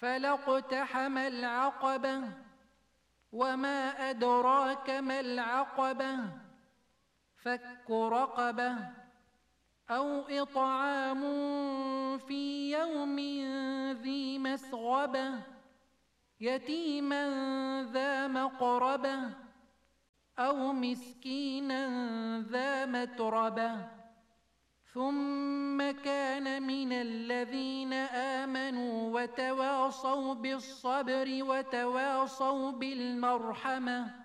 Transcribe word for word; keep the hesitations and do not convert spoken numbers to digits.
فلا اقتحم العقبة وما أدراك ما العقبة فك رقبة أو إطعام في يوم ذي مسغبة يتيما ذا مقربة أو مسكينا ذا متربة ثم كان من الذين آمنوا وتواصوا بالصبر وتواصوا بالمرحمة